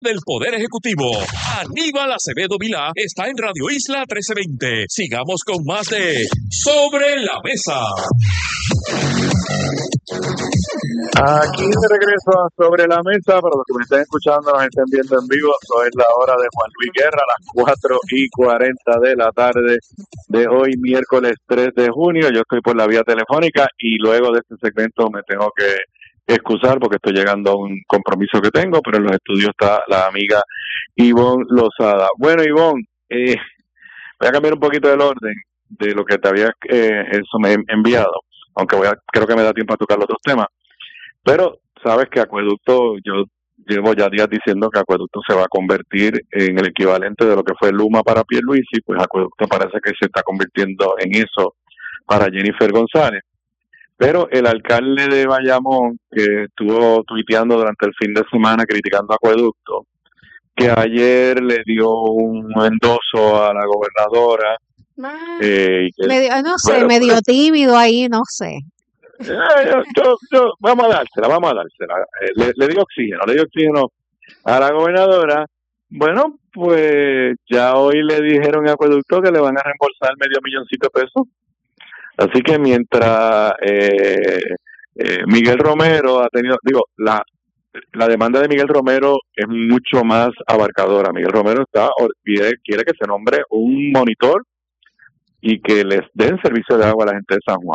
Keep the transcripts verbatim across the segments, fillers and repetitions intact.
del Poder Ejecutivo. Aníbal Acevedo Vilá está en Radio Isla trece veinte. Sigamos con más de Sobre la Mesa. Aquí de regreso a Sobre la Mesa, para los que me estén escuchando, nos estén viendo en vivo, esto es la hora de Juan Luis Guerra, a las cuatro y cuarenta de la tarde de hoy, miércoles tres de junio. Yo estoy por la vía telefónica y luego de este segmento me tengo que excusar porque estoy llegando a un compromiso que tengo, pero en los estudios está la amiga Ivonne Lozada. Bueno, Ivonne, eh, voy a cambiar un poquito el orden de lo que te había eh, eso me enviado, aunque voy a, creo que me da tiempo a tocar los otros temas. Pero sabes que Acueducto, yo llevo ya días diciendo que Acueducto se va a convertir en el equivalente de lo que fue Luma para Pierluisi, pues Acueducto parece que se está convirtiendo en eso para Jennifer González. Pero el alcalde de Bayamón, que estuvo tuiteando durante el fin de semana criticando a Acueducto, que ayer le dio un endoso a la gobernadora. Ah, eh, y que, medio, no sé, bueno, medio pues, tímido ahí, no sé. Eh, yo, yo, yo- vamos a dársela, vamos a dársela. Eh, le, le dio oxígeno, le dio oxígeno a la gobernadora. Bueno, pues ya hoy le dijeron a Acueducto que le van a reembolsar medio milloncito de pesos. Así que mientras eh, eh, Miguel Romero ha tenido, digo, la, la demanda de Miguel Romero es mucho más abarcadora. Miguel Romero está quiere, quiere que se nombre un monitor y que les den servicio de agua a la gente de San Juan.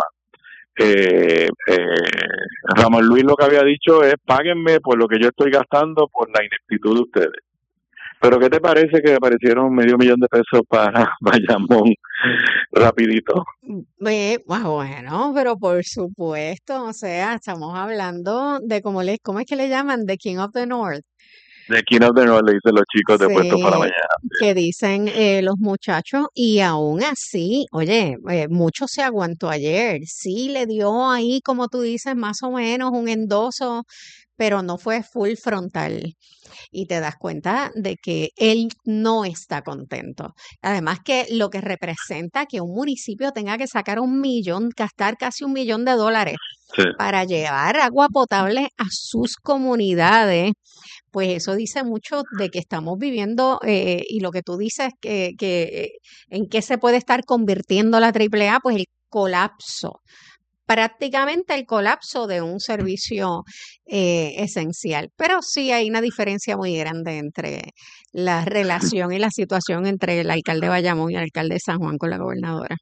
Eh, eh, Ramón Luis lo que había dicho es páguenme por lo que yo estoy gastando por la ineptitud de ustedes. Pero ¿qué te parece que aparecieron medio millón de pesos para Bayamón rapidito? Eh, ah, bueno, pero por supuesto, o sea, estamos hablando de cómo le, ¿cómo es que le llaman? The King of the North. De King of the North le dicen los chicos de Puestos para Sí, Mañana. que dicen eh, los muchachos, y aún así, oye, eh, mucho se aguantó ayer. Sí le dio ahí, como tú dices, más o menos un endoso, pero no fue full frontal. Y te das cuenta de que él no está contento. Además que lo que representa que un municipio tenga que sacar un millón, gastar casi un millón de dólares Sí. para llevar agua potable a sus comunidades, pues eso dice mucho de que estamos viviendo eh, y lo que tú dices que, que eh, en qué se puede estar convirtiendo la Triple A, pues el colapso, prácticamente el colapso de un servicio eh, esencial. Pero sí hay una diferencia muy grande entre la relación y la situación entre el alcalde de Bayamón y el alcalde de San Juan con la gobernadora.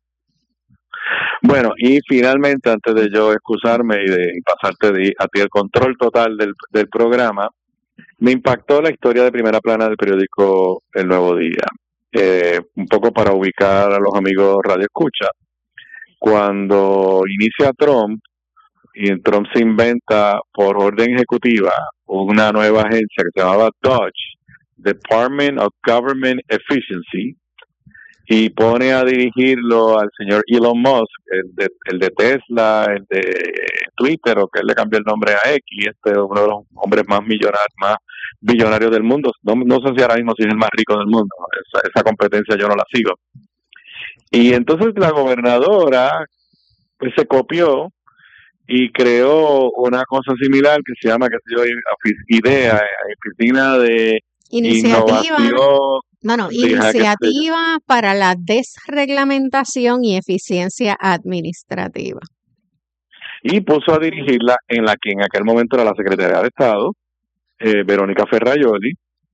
Bueno, y finalmente, antes de yo excusarme y de pasarte de, a ti el control total del, del programa, me impactó la historia de primera plana del periódico El Nuevo Día. Eh, un poco para ubicar a los amigos Radio Escucha. Cuando inicia Trump, y Trump se inventa por orden ejecutiva una nueva agencia que se llamaba Dodge, Department of Government Efficiency, y pone a dirigirlo al señor Elon Musk, el de, el de Tesla, el de Twitter, o que él le cambió el nombre a X, este es uno de los hombres más millonarios, más billonarios del mundo. No, no sé si ahora mismo si es el más rico del mundo, esa, esa competencia yo no la sigo. Y entonces la gobernadora pues se copió y creó una cosa similar que se llama, que se llama IDEA, Oficina de Iniciativa, Innovación. no, no, Deja que se- iniciativa para la desreglamentación y eficiencia administrativa. y puso a dirigirla en la que en aquel momento era la secretaria de Estado, eh, Verónica Ferraioli,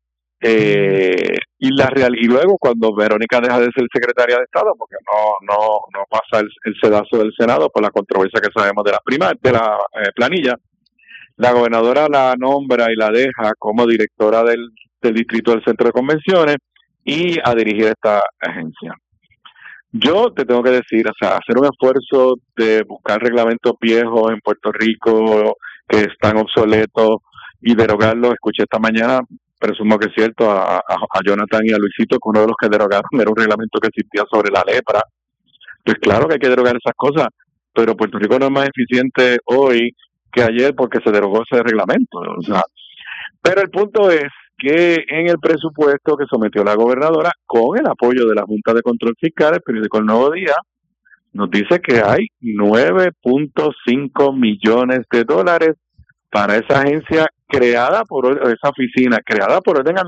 eh, y la real y luego cuando Verónica deja de ser secretaria de Estado, porque no no no pasa el, el sedazo del Senado por la controversia que sabemos de la prima de la eh, planilla, la gobernadora la nombra y la deja como directora del, del distrito del Centro de Convenciones y a dirigir esta agencia. Yo te tengo que decir, o sea, hacer un esfuerzo de buscar reglamentos viejos en Puerto Rico que están obsoletos y derogarlos. Escuché esta mañana, presumo que es cierto, a, a, a Jonathan y a Luisito, que uno de los que derogaron era un reglamento que existía sobre la lepra. Pues claro que hay que derogar esas cosas, pero Puerto Rico no es más eficiente hoy que ayer porque se derogó ese reglamento. O sea, pero el punto es que en el presupuesto que sometió la gobernadora, con el apoyo de la Junta de Control Fiscal, el periódico El Nuevo Día, nos dice que hay nueve punto cinco millones de dólares para esa agencia creada por, esa oficina creada por orden